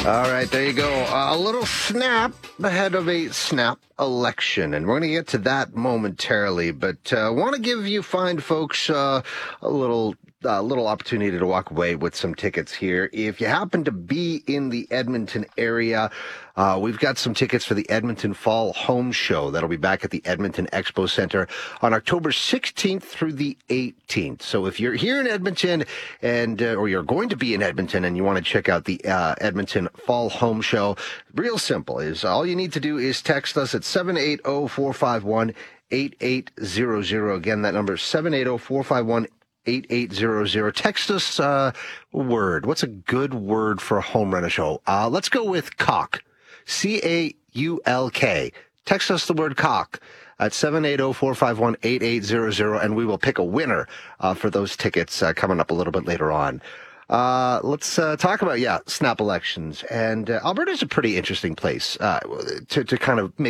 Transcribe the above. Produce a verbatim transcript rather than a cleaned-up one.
All right, there you go. Uh, a little snap ahead of a snap election, and we're going to get to that momentarily. But I uh, want to give you fine folks uh, a little uh, little opportunity to walk away with some tickets here. If you happen to be in the Edmonton area, uh, we've got some tickets for the Edmonton Fall Home Show. That'll be back at the Edmonton Expo Center on October sixteenth through the eighteenth. So if you're here in Edmonton and uh, or you're going to be in Edmonton and you want to check out the uh, Edmonton Fall Home Show, real simple is all you need to do is text us at seven eight zero, four five one, eight eight zero zero. Again, that number is seven eight zero, four five one, eight eight zero zero. Text us uh, a word. What's a good word for a home run show? Uh, let's go with cock. C A U L K. Text us the word cock at seven eight zero, four five one, eight eight zero zero, and we will pick a winner uh, for those tickets uh, coming up a little bit later on. Uh, let's uh, talk about, yeah, snap elections. And uh, Alberta's a pretty interesting place uh, to, to kind of maybe